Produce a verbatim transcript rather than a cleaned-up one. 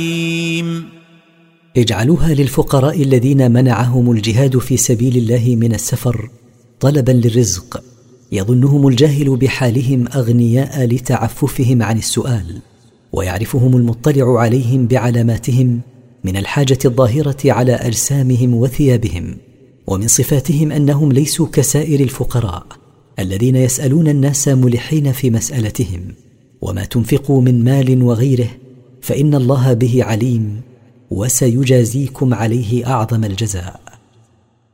اجعلوها للفقراء الذين منعهم الجهاد في سبيل الله من السفر طلبا للرزق، يظنهم الجاهل بحالهم أغنياء لتعففهم عن السؤال، ويعرفهم المطلع عليهم بعلاماتهم من الحاجة الظاهرة على أجسامهم وثيابهم، ومن صفاتهم أنهم ليسوا كسائر الفقراء الذين يسألون الناس ملحين في مسألتهم. وما تنفقوا من مال وغيره فإن الله به عليم، وسيجازيكم عليه أعظم الجزاء.